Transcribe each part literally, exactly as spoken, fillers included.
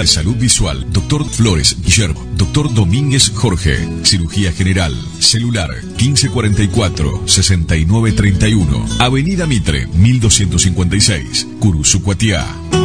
Sal Salud Visual, doctor Flores Guillermo, doctor Domínguez Jorge, cirugía general, celular, quince cuarenta y cuatro, sesenta y nueve treinta y uno, Avenida Mitre, mil doscientos cincuenta y seis, Curuzucuatiá.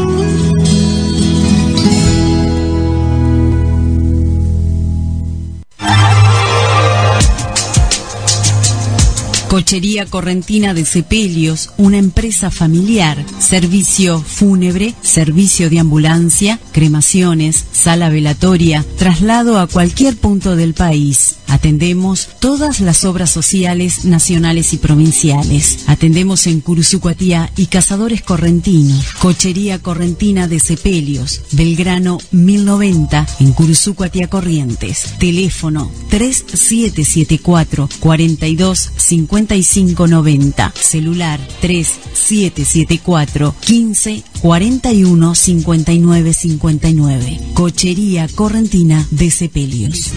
Cochería Correntina de Sepelios, una empresa familiar, servicio fúnebre, servicio de ambulancia, cremaciones, sala velatoria, traslado a cualquier punto del país. Atendemos todas las obras sociales nacionales y provinciales. Atendemos en Curuzucuatiá y Cazadores Correntinos. Cochería Correntina de Sepelios, Belgrano mil noventa, en Curuzucuatiá, Corrientes. Teléfono tres siete siete cuatro, cuatro dos cinco cinco nueve cero. Celular tres siete siete cuatro, quince, cuarenta y uno, cincuenta y nueve cincuenta y nueve. Cochería Correntina de Sepelios.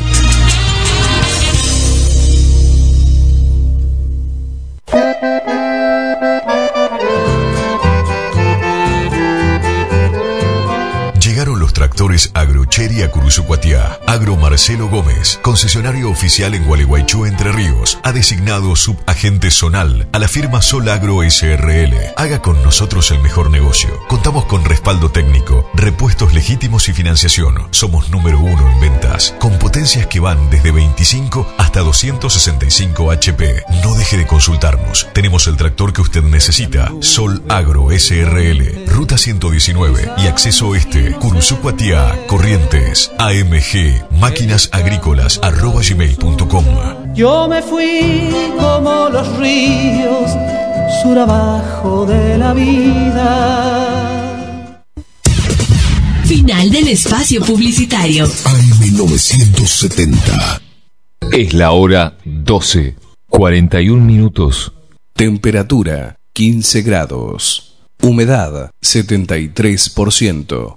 Llegaron los tractores Agrocheri a Curuzucuatiá. Agro Marcelo Gómez, concesionario oficial en Gualeguaychú, Entre Ríos, ha designado subagente zonal a la firma Sol Agro S R L. Haga con nosotros el mejor negocio. Contamos con respaldo técnico, repuestos legítimos y financiación. Somos número uno en ventas, con potencias que van desde veinticinco hasta doscientos sesenta y cinco H P. No deje de consultarnos. Tenemos el tractor que usted necesita. Sol Agro S R L, Ruta ciento diecinueve y Acceso Este, Curuzucuatiá, Corrientes. A M G, máquinas agrícolas, arroba gmail punto com. Yo me fui como los ríos, sur abajo de la vida. Final del espacio publicitario. A M novecientos setenta. Es la hora doce, cuarenta y un minutos. Temperatura quince grados. Humedad setenta y tres por ciento.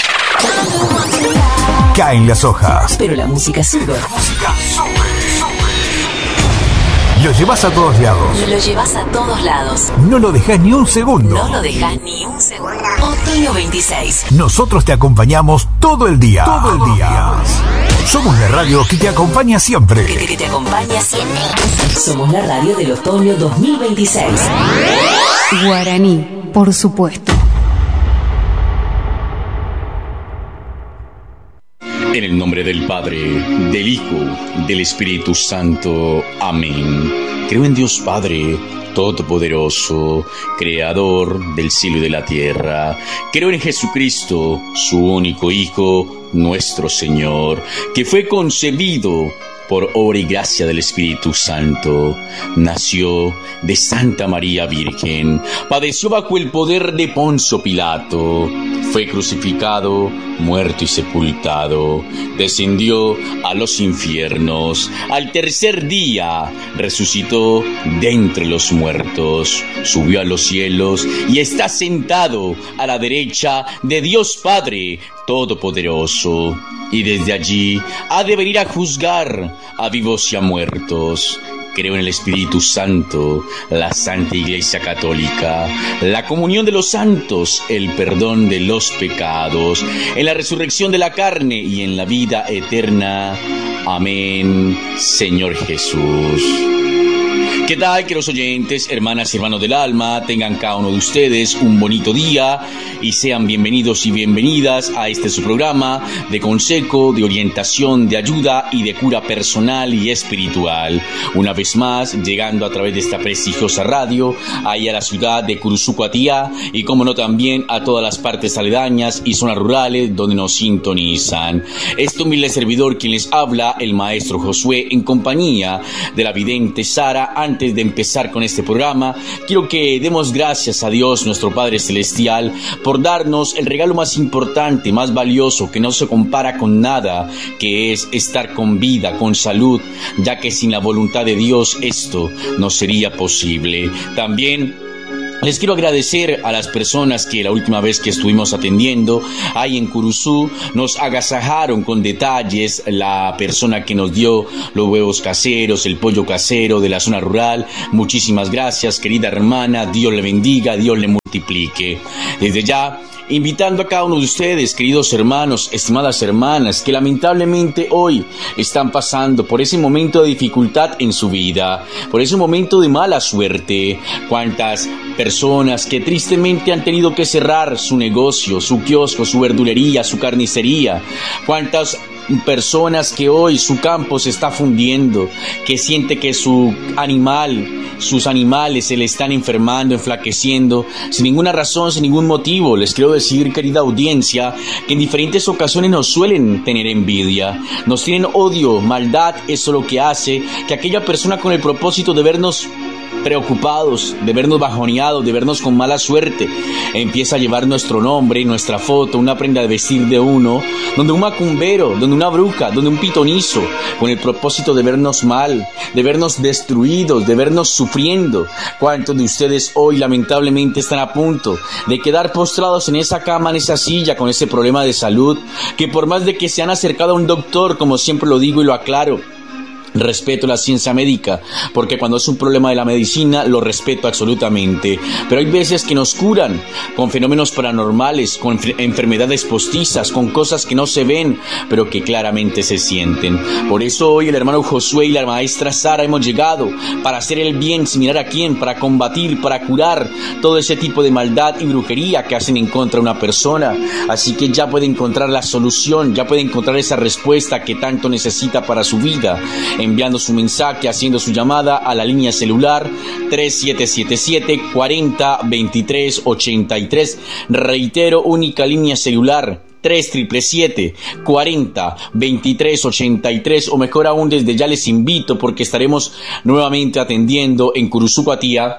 Caen las hojas, pero la música sube. La música sube, sube. Lo llevas a todos lados. Lo llevas a todos lados. No lo dejas ni un segundo. No lo dejas ni un segundo. Otoño veintiséis. Nosotros te acompañamos todo el día. Todo el día. Somos la radio que te acompaña siempre. Que, que, que te acompaña siempre. Somos la radio del otoño dos mil veintiséis. Guaraní, por supuesto. En el nombre del Padre, del Hijo, del Espíritu Santo. Amén. Creo en Dios Padre Todopoderoso, Creador del cielo y de la tierra. Creo en Jesucristo, su único Hijo, nuestro Señor, que fue concebido por obra y gracia del Espíritu Santo. Nació de Santa María Virgen, padeció bajo el poder de Poncio Pilato, fue crucificado, muerto y sepultado, descendió a los infiernos, al tercer día resucitó de entre los muertos, subió a los cielos y está sentado a la derecha de Dios Padre Todopoderoso, y desde allí ha de venir a juzgar a vivos y a muertos. Creo en el Espíritu Santo, la Santa Iglesia Católica, la comunión de los santos, el perdón de los pecados, en la resurrección de la carne y en la vida eterna. Amén, Señor Jesús. ¿Qué tal, queridos oyentes, hermanas y hermanos del alma? Tengan cada uno de ustedes un bonito día y sean bienvenidos y bienvenidas a este su programa de consejo, de orientación, de ayuda y de cura personal y espiritual. Una vez más, llegando a través de esta prestigiosa radio, ahí a la ciudad de Curuzucuatiá y, como no, también a todas las partes aledañas y zonas rurales donde nos sintonizan. Este humilde servidor quien les habla, el maestro Josué, en compañía de la vidente Sara. Antes de empezar con este programa, quiero que demos gracias a Dios, nuestro Padre Celestial, por darnos el regalo más importante, más valioso, que no se compara con nada, que es estar con vida, con salud, ya que sin la voluntad de Dios esto no sería posible. También Les quiero agradecer a las personas que la última vez que estuvimos atendiendo ahí en Curuzú nos agasajaron con detalles, la persona que nos dio los huevos caseros, el pollo casero de la zona rural. Muchísimas gracias, querida hermana, Dios le bendiga, Dios le multiplique. Desde ya, invitando a cada uno de ustedes, queridos hermanos, estimadas hermanas, que lamentablemente hoy están pasando por ese momento de dificultad en su vida, por ese momento de mala suerte. Cuántas personas que tristemente han tenido que cerrar su negocio, su kiosco, su verdulería, su carnicería. Cuántas personas que hoy su campo se está fundiendo, que siente que su animal, sus animales se le están enfermando, enflaqueciendo, sin ninguna razón, sin ningún motivo. Les quiero decir, querida audiencia, que en diferentes ocasiones nos suelen tener envidia, nos tienen odio, maldad. Eso es lo que hace que aquella persona con el propósito de vernos preocupados, de vernos bajoneados, de vernos con mala suerte, empieza a llevar nuestro nombre, nuestra foto, una prenda de vestir de uno, donde un macumbero, donde una bruja, donde un pitonizo, con el propósito de vernos mal, de vernos destruidos, de vernos sufriendo. ¿Cuántos de ustedes hoy lamentablemente están a punto de quedar postrados en esa cama, en esa silla, con ese problema de salud, que por más de que se han acercado a un doctor, como siempre lo digo y lo aclaro, respeto la ciencia médica, porque cuando es un problema de la medicina lo respeto absolutamente, pero hay veces que nos curan con fenómenos paranormales, con enfermedades postizas, con cosas que no se ven pero que claramente se sienten. Por eso hoy el hermano Josué y la maestra Sara hemos llegado para hacer el bien sin mirar a quién, para combatir, para curar todo ese tipo de maldad y brujería que hacen en contra de una persona. Así que ya puede encontrar la solución, ya puede encontrar esa respuesta que tanto necesita para su vida, enviando su mensaje, haciendo su llamada a la línea celular tres siete siete siete, cuarenta, veintitrés, ochenta y tres. Reitero, única línea celular tres siete siete, cuarenta, veintitrés, ochenta y tres, o mejor aún, desde ya les invito porque estaremos nuevamente atendiendo en Curuzú, Cuatía,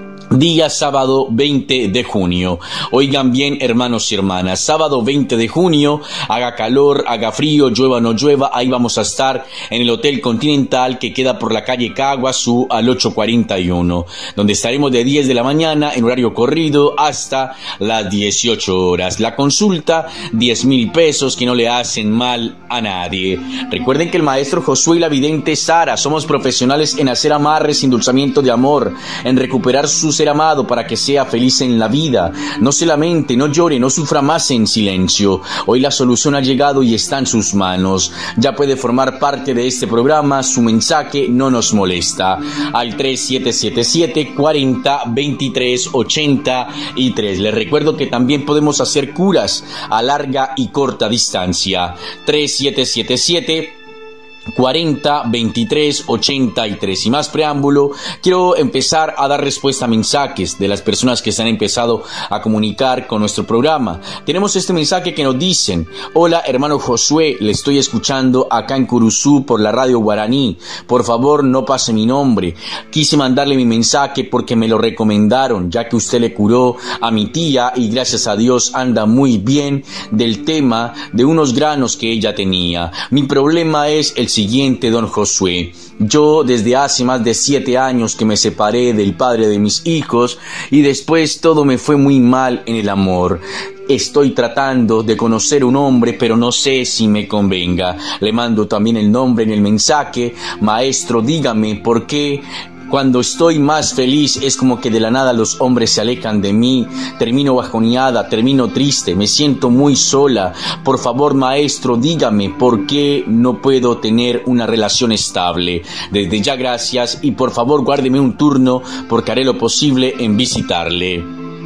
día sábado veinte de junio. Oigan bien, hermanos y hermanas, sábado veinte de junio, haga calor, haga frío, llueva o no llueva, ahí vamos a estar en el Hotel Continental, que queda por la calle Caguazú al ocho cuarenta y uno, donde estaremos de diez de la mañana en horario corrido hasta las dieciocho horas. La consulta, diez mil pesos, que no le hacen mal a nadie. Recuerden que el maestro Josué y la vidente Sara somos profesionales en hacer amarres, endulzamiento de amor, en recuperar sus ser amado para que sea feliz en la vida. No se lamente, no llore, no sufra más en silencio. Hoy la solución ha llegado y está en sus manos. Ya puede formar parte de este programa. Su mensaje no nos molesta. Al tres siete siete siete, cuarenta, veintitrés, ochenta y tres. Les recuerdo que también podemos hacer curas a larga y corta distancia. tres siete siete siete, cuarenta, veintitrés, ochenta y tres. Sin más preámbulo, quiero empezar a dar respuesta a mensajes de las personas que se han empezado a comunicar con nuestro programa. Tenemos este mensaje que nos dicen: hola hermano Josué, le estoy escuchando acá en Curuzú por la radio guaraní, por favor no pase mi nombre. Quise mandarle mi mensaje porque me lo recomendaron, ya que usted le curó a mi tía y gracias a Dios anda muy bien del tema de unos granos que ella tenía. Mi problema es el siguiente, don Josué. Yo desde hace más de siete años que me separé del padre de mis hijos y después todo me fue muy mal en el amor. Estoy tratando de conocer un hombre, pero no sé si me convenga. Le mando también el nombre en el mensaje. Maestro, dígame por qué cuando estoy más feliz es como que de la nada los hombres se alejan de mí, termino bajoneada, termino triste, me siento muy sola. Por favor, maestro, dígame por qué no puedo tener una relación estable. Desde ya gracias y por favor guárdeme un turno porque haré lo posible en visitarle.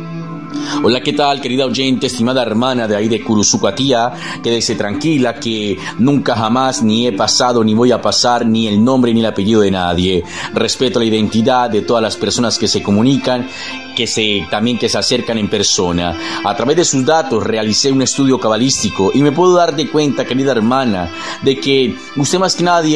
Hola, ¿qué tal, querida oyente, estimada hermana de ahí de Curuzú, Cuatía? Quédese tranquila que nunca jamás ni he pasado ni voy a pasar ni el nombre ni el apellido de nadie. Respeto la identidad de todas las personas que se comunican, que se también que se acercan en persona. A través de sus datos realicé un estudio cabalístico y me puedo dar de cuenta, querida hermana, de que usted más que nadie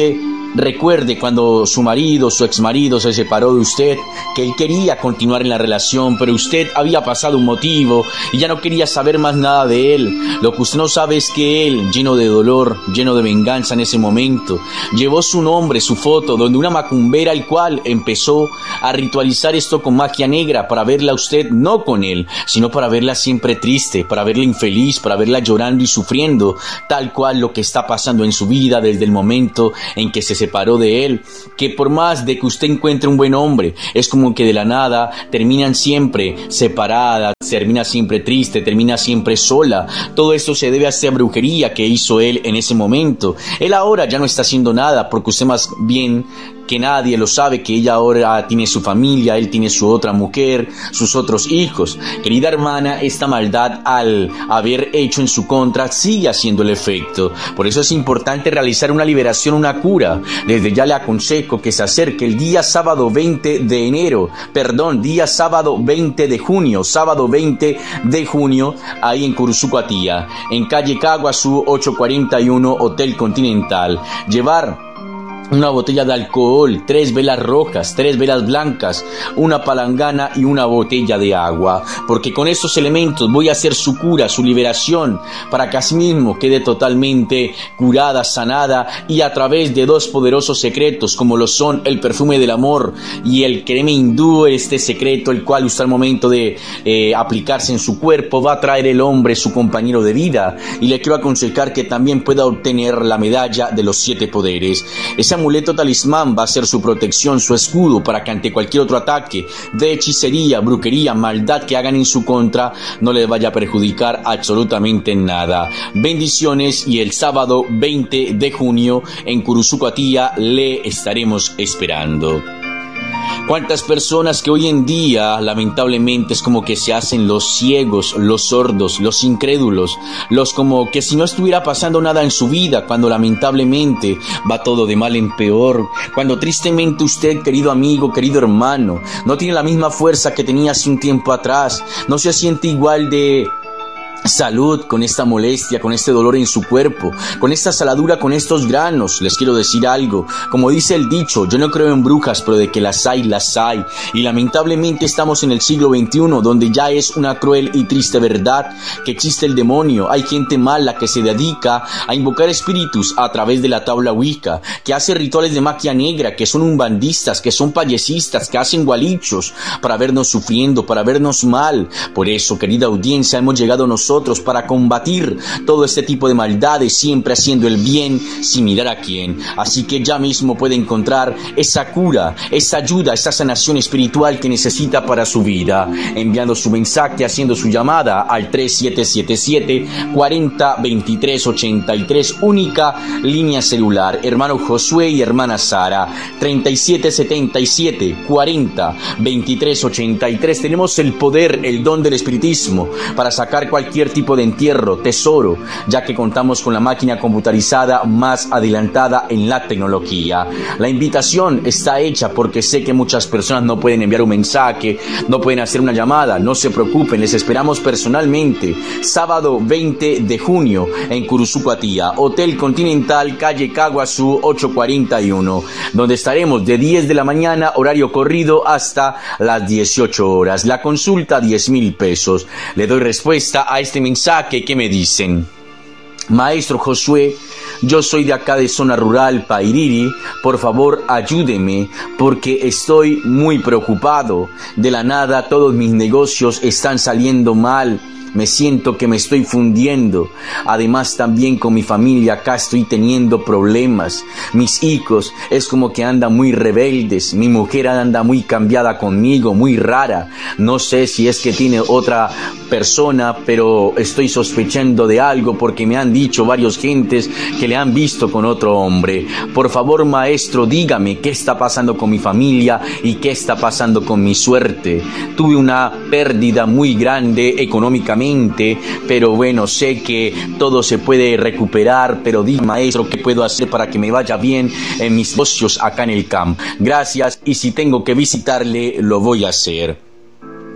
recuerde cuando su marido, su exmarido se separó de usted, que él quería continuar en la relación, pero usted había pasado un motivo y ya no quería saber más nada de él. Lo que usted no sabe es que él, lleno de dolor, lleno de venganza en ese momento, llevó su nombre, su foto, donde una macumbera, el cual empezó a ritualizar esto con magia negra para verla a usted no con él, sino para verla siempre triste, para verla infeliz, para verla llorando y sufriendo, tal cual lo que está pasando en su vida desde el momento en que se separó de él, que por más de que usted encuentre un buen hombre, es como que de la nada terminan siempre separadas, termina siempre triste, termina siempre sola. Todo esto se debe a esa brujería que hizo él en ese momento. Él ahora ya no está haciendo nada, porque usted más bien que nadie lo sabe, que ella ahora tiene su familia, él tiene su otra mujer, sus otros hijos. Querida hermana, esta maldad al haber hecho en su contra sigue haciendo el efecto. Por eso es importante realizar una liberación, una cura. Desde ya le aconsejo que se acerque el día sábado veinte de enero, perdón, día sábado veinte de junio, sábado veinte de junio, ahí en Curuzucuatía, en calle Caguazú ochocientos cuarenta y uno, Hotel Continental. Llevar una botella de alcohol, tres velas rojas, tres velas blancas, una palangana y una botella de agua, porque con estos elementos voy a hacer su cura, su liberación, para que asimismo quede totalmente curada, sanada, y a través de dos poderosos secretos como lo son el perfume del amor y el crema hindú, este secreto el cual usted al momento de eh, aplicarse en su cuerpo va a traer el hombre su compañero de vida, y le quiero aconsejar que también pueda obtener la medalla de los siete poderes. Ese amuleto talismán va a ser su protección, su escudo, para que ante cualquier otro ataque de hechicería, brujería, maldad que hagan en su contra, no les vaya a perjudicar absolutamente nada. Bendiciones, y el sábado veinte de junio en Curuzucuatía le estaremos esperando. Cuántas personas que hoy en día lamentablemente es como que se hacen los ciegos, los sordos, los incrédulos, los como que si no estuviera pasando nada en su vida, cuando lamentablemente va todo de mal en peor, cuando tristemente usted, querido amigo, querido hermano, no tiene la misma fuerza que tenía hace un tiempo atrás, no se siente igual de salud, con esta molestia, con este dolor en su cuerpo, con esta saladura, con estos granos. Les quiero decir algo, como dice el dicho, yo no creo en brujas, pero de que las hay, las hay, y lamentablemente estamos en el siglo veintiuno, donde ya es una cruel y triste verdad que existe el demonio. Hay gente mala que se dedica a invocar espíritus a través de la tabla Wicca, que hace rituales de magia negra, que son umbandistas, que son payesistas, que hacen gualichos para vernos sufriendo, para vernos mal. Por eso, querida audiencia, hemos llegado nosotros para combatir todo este tipo de maldades, siempre haciendo el bien sin mirar a quién. Así que ya mismo puede encontrar esa cura, esa ayuda, esa sanación espiritual que necesita para su vida, enviando su mensaje, haciendo su llamada al tres siete siete siete, cuarenta, veintitrés, ochenta y tres, única línea celular. Hermano Josué y hermana Sara, treinta y siete setenta y siete, cuarenta, veintitrés, ochenta y tres. Tenemos el poder, el don del espiritismo para sacar cualquier tipo de entierro, tesoro, ya que contamos con la máquina computarizada más adelantada en la tecnología. La invitación está hecha porque sé que muchas personas no pueden enviar un mensaje, no pueden hacer una llamada. No se preocupen, les esperamos personalmente sábado veinte de junio en Curuzucuatía, Hotel Continental, calle Caguazú ochocientos cuarenta y uno, donde estaremos de diez de la mañana, horario corrido, hasta las dieciocho horas. La consulta, diez mil pesos. Le doy respuesta a este mensaje que me dicen: Maestro Josué, yo soy de acá de zona rural, Pairiri, por favor ayúdeme porque estoy muy preocupado. De la nada todos mis negocios están saliendo mal. Me siento que me estoy fundiendo. Además también con mi familia acá estoy teniendo problemas. Mis hijos es como que andan muy rebeldes. Mi mujer anda muy cambiada conmigo, muy rara. No sé si es que tiene otra persona, pero estoy sospechando de algo porque me han dicho varios gentes que le han visto con otro hombre. Por favor, maestro, dígame qué está pasando con mi familia y qué está pasando con mi suerte. Tuve una pérdida muy grande económicamente, pero bueno, sé que todo se puede recuperar, pero dime, maestro, ¿qué puedo hacer para que me vaya bien en mis negocios acá en el campo? Gracias, y si tengo que visitarle, lo voy a hacer.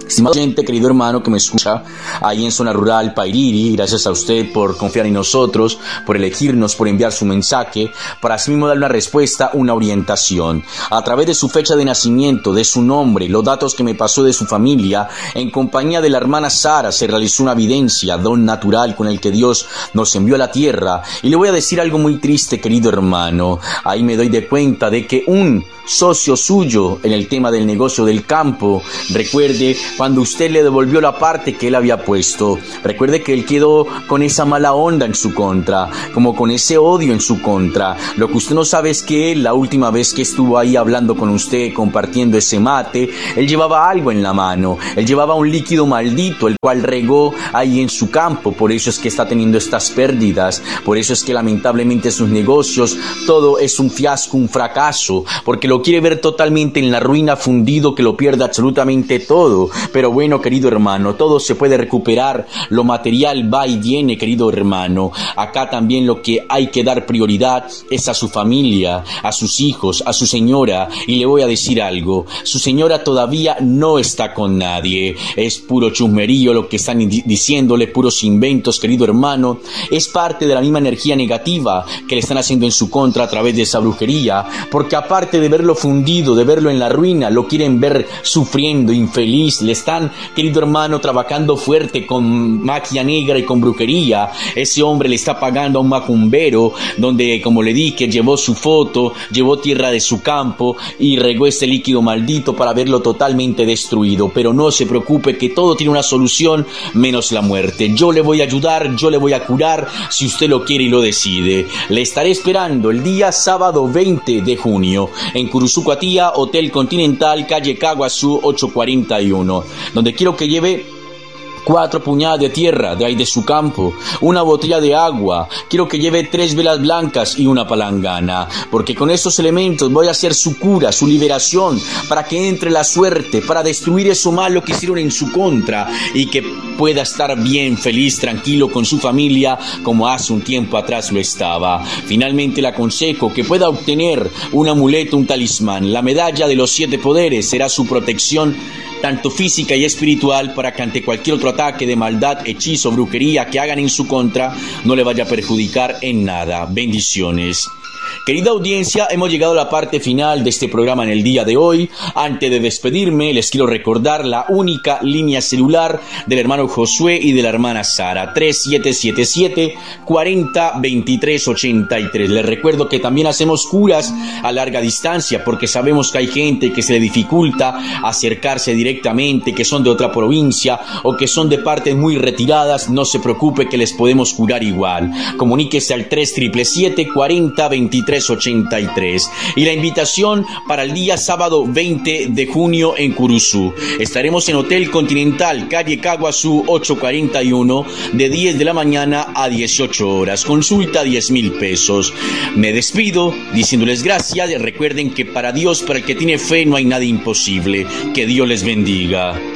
Estimado oyente, querido hermano que me escucha ahí en Zona Rural, Pairiri, gracias a usted por confiar en nosotros, por elegirnos, por enviar su mensaje, para así mismo dar una respuesta, una orientación. A través de su fecha de nacimiento, de su nombre, los datos que me pasó de su familia, en compañía de la hermana Sara, se realizó una evidencia, don natural con el que Dios nos envió a la tierra. Y le voy a decir algo muy triste, querido hermano. Ahí me doy de cuenta de que un socio suyo en el tema del negocio del campo, recuerde cuando usted le devolvió la parte que él había puesto, recuerde que él quedó con esa mala onda en su contra, como con ese odio en su contra. Lo que usted no sabe es que él, la última vez que estuvo ahí hablando con usted, compartiendo ese mate, él llevaba algo en la mano, él llevaba un líquido maldito, el cual regó ahí en su campo. Por eso es que está teniendo estas pérdidas, por eso es que lamentablemente sus negocios, todo es un fiasco, un fracaso, porque lo quiere ver totalmente en la ruina, fundido, que lo pierda absolutamente todo. Pero bueno, querido hermano, todo se puede recuperar, lo material va y viene, querido hermano. Acá también lo que hay que dar prioridad es a su familia, a sus hijos, a su señora. Y le voy a decir algo, su señora todavía no está con nadie, es puro chusmerío lo que están diciéndole, puros inventos, querido hermano. Es parte de la misma energía negativa que le están haciendo en su contra a través de esa brujería, porque aparte de verlo fundido, de verlo en la ruina, lo quieren ver sufriendo, infeliz. Le están, querido hermano, trabajando fuerte con magia negra y con brujería. Ese hombre le está pagando a un macumbero, donde, como le dije, llevó su foto, llevó tierra de su campo y regó este líquido maldito para verlo totalmente destruido. Pero no se preocupe, que todo tiene una solución, menos la muerte. Yo le voy a ayudar, yo le voy a curar, si usted lo quiere y lo decide. Le estaré esperando el día sábado veinte de junio en Curuzú, Cuatía, Hotel Continental, calle Caguazú ochocientos cuarenta y uno, donde quiero que lleve cuatro puñadas de tierra de ahí de su campo, una botella de agua, quiero que lleve tres velas blancas y una palangana, porque con estos elementos voy a hacer su cura, su liberación, para que entre la suerte, para destruir eso malo que hicieron en su contra y que pueda estar bien, feliz, tranquilo con su familia como hace un tiempo atrás lo estaba. Finalmente le aconsejo que pueda obtener un amuleto, un talismán. La medalla de los siete poderes será su protección tanto física y espiritual, para que ante cualquier otro ataque de maldad, hechizo, brujería que hagan en su contra, no le vaya a perjudicar en nada. Bendiciones. Querida audiencia, hemos llegado a la parte final de este programa en el día de hoy. Antes de despedirme, les quiero recordar la única línea celular del hermano Josué y de la hermana Sara, tres siete siete siete, cuatro cero, dos tres ocho tres. Les recuerdo que también hacemos curas a larga distancia, porque sabemos que hay gente que se le dificulta acercarse directamente, que son de otra provincia o que son de partes muy retiradas. No se preocupe, que les podemos curar igual. Comuníquese al tres siete siete, cuatro cero, dos tres ocho tres. Y la invitación para el día sábado veinte de junio en Curuzú. Estaremos en Hotel Continental, calle Caguazú ochocientos cuarenta y uno, de diez de la mañana a dieciocho horas. Consulta diez mil pesos. Me despido diciéndoles gracias. Recuerden que para Dios, para el que tiene fe, no hay nada imposible. Que Dios les bendiga.